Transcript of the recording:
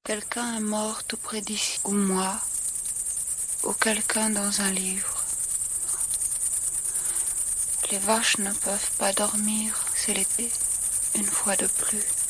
Quelqu'un est mort tout près d'ici, ou moi, ou quelqu'un dans un livre. Les vaches ne peuvent pas dormir, c'est l'été, une fois de plus.